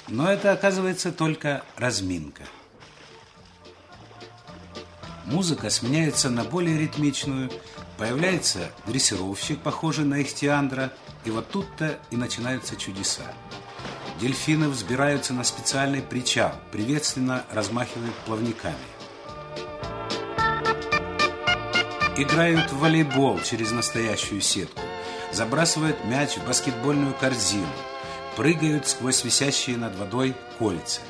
Но это, оказывается, только разминка. Музыка сменяется на более ритмичную, появляется дрессировщик, похожий на ихтиандра, и вот тут-то и начинаются чудеса. Дельфины взбираются на специальный причал, приветственно размахивают плавниками. Играют в волейбол через настоящую сетку, забрасывают мяч в баскетбольную корзину, прыгают сквозь висящие над водой кольца.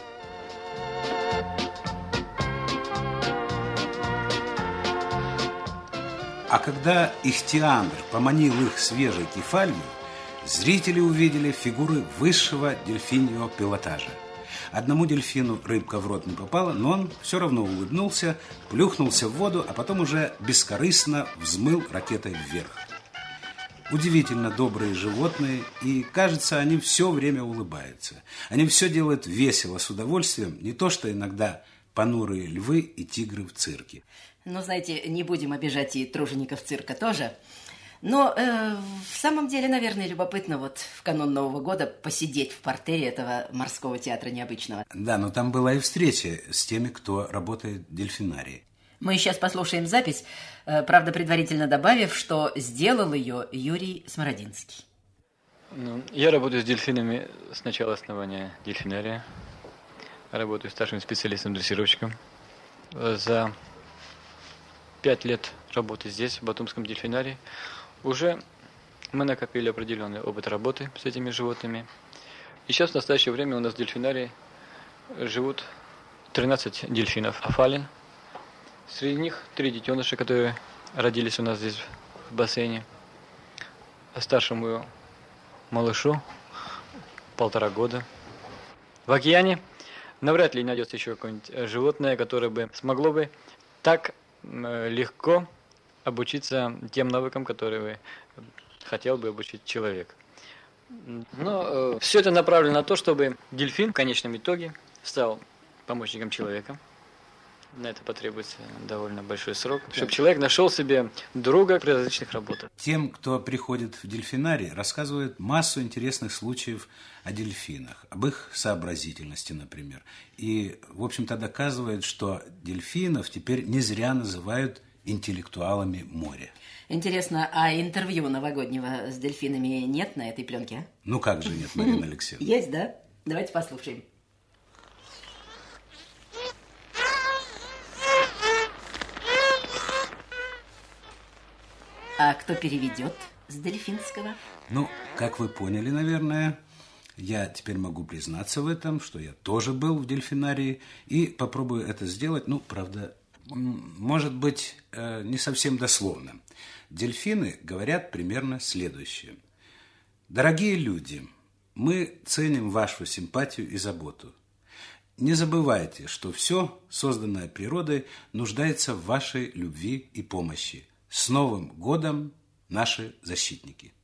А когда ихтиандр поманил их свежей кефалью, зрители увидели фигуры высшего дельфиньего пилотажа. Одному дельфину рыбка в рот не попала, но он все равно улыбнулся, плюхнулся в воду, а потом уже бескорыстно взмыл ракетой вверх. Удивительно добрые животные, и, кажется, они все время улыбаются. Они все делают весело, с удовольствием, не то что иногда понурые львы и тигры в цирке. Ну, знаете, не будем обижать и тружеников цирка тоже. Но в самом деле, наверное, любопытно вот в канун Нового года посидеть в партере этого морского театра необычного. Да, но там была и встреча с теми, кто работает в дельфинарии. Мы сейчас послушаем запись, правда, предварительно добавив, что сделал ее Юрий Смородинский. Я работаю с дельфинами с начала основания дельфинария. Работаю старшим специалистом-дрессировщиком. За 5 лет работы здесь, в Батумском дельфинарии, уже мы накопили определенный опыт работы с этими животными. И сейчас в настоящее время у нас в дельфинарии живут 13 дельфинов афалин. Среди них 3 детеныша, которые родились у нас здесь в бассейне. А старшему малышу 1,5 года. В океане навряд ли найдется еще какое-нибудь животное, которое бы смогло бы так легко обучиться тем навыкам, которые хотел бы обучить человек. Но все это направлено на то, чтобы дельфин в конечном итоге стал помощником человека. На это потребуется довольно большой срок, чтобы человек нашел себе друга при различных работах. Тем, кто приходит в дельфинарий, рассказывают массу интересных случаев о дельфинах, об их сообразительности, например. И, в общем-то, доказывают, что дельфинов теперь не зря называют интеллектуалами моря. Интересно, а интервью новогоднего с дельфинами нет на этой пленке? Ну как же нет, Марина Алексеевна? Есть, да? Давайте послушаем. А кто переведет с дельфинского? Ну, как вы поняли, наверное, я теперь могу признаться в этом, что я тоже был в дельфинарии и попробую это сделать, ну, правда, может быть, не совсем дословно. Дельфины говорят примерно следующее. Дорогие люди, мы ценим вашу симпатию и заботу. Не забывайте, что все, созданное природой, нуждается в вашей любви и помощи. С Новым годом, наши защитники!